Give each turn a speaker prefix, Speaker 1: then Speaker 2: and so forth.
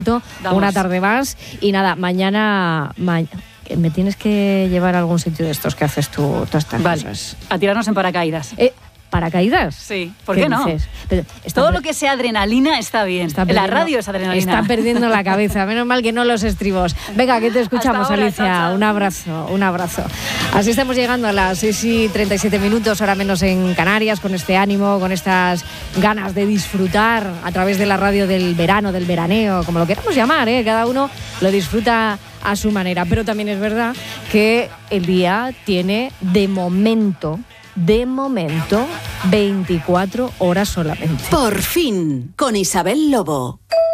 Speaker 1: Una tarde más y nada, mañana me tienes que llevar a algún sitio de estos que haces tú todas estas cosas.
Speaker 2: A tirarnos en paracaídas.
Speaker 1: ¿Paracaídas?
Speaker 2: Sí, ¿por qué no?
Speaker 1: Pero
Speaker 2: todo lo que sea adrenalina está bien. La radio es adrenalina.
Speaker 1: Están perdiendo la cabeza, menos mal que no los estribos. Venga, que te escuchamos,
Speaker 2: ahora,
Speaker 1: Alicia.
Speaker 2: chao, chao.
Speaker 1: Un abrazo. Así estamos llegando a las 6:37, hora menos en Canarias, con este ánimo, con estas ganas de disfrutar a través de la radio del verano, del veraneo, como lo queramos llamar, cada uno lo disfruta a su manera. Pero también es verdad que el día tiene, de momento, 24 horas solamente.
Speaker 3: Por fin, con Isabel Lobo.